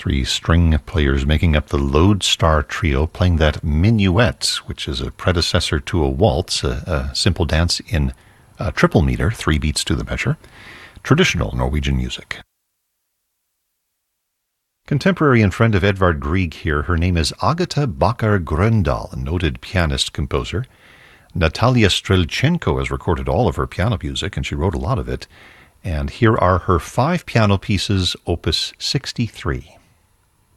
Three string players making up the Lodestar Trio, playing that minuet, which is a predecessor to a waltz, a simple dance in triple meter, 3 beats to the measure. Traditional Norwegian music. Contemporary and friend of Edvard Grieg here. Her name is Agata Bakkar Grøndal, a noted pianist-composer. Natalia Strelchenko has recorded all of her piano music, and she wrote a lot of it. And here are her 5 piano pieces, opus 63.